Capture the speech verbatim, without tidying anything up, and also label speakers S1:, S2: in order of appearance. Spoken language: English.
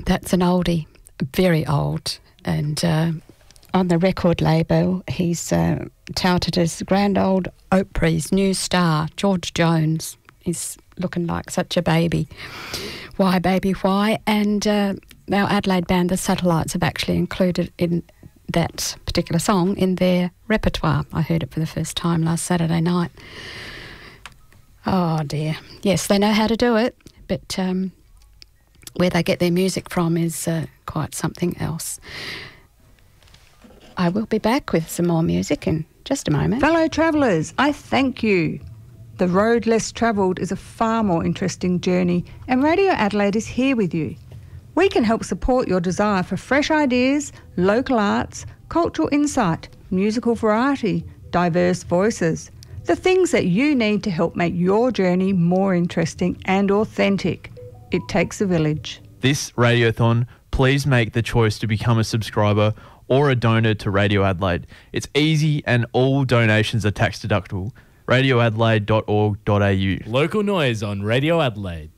S1: That's an oldie, very old. And uh, on the record label, he's uh, touted as grand old Oprah's new star, George Jones. He's looking like such a baby. Why, baby, why? And uh, our Adelaide band, the Satellites, have actually included in that particular song in their repertoire. I heard it for the first time last Saturday night. Oh, dear. Yes, they know how to do it, but um, where they get their music from is uh, quite something else. I will be back with some more music in just a moment.
S2: Fellow travellers, I thank you. The road less travelled is a far more interesting journey, and Radio Adelaide is here with you. We can help support your desire for fresh ideas, local arts, cultural insight, musical variety, diverse voices. The things that you need to help make your journey more interesting and authentic. It takes a village.
S3: This Radiothon, please make the choice to become a subscriber or a donor to Radio Adelaide. It's easy and all donations are tax deductible. radio adelaide dot org dot a u.
S4: Local noise on Radio Adelaide.